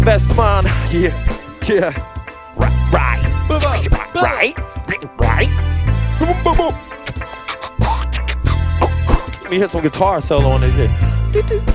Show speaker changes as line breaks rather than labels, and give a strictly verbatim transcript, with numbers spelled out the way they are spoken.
Best man. Yeah. Yeah. Right. Right. Right. Right. Let me hit some guitar solo on this shit.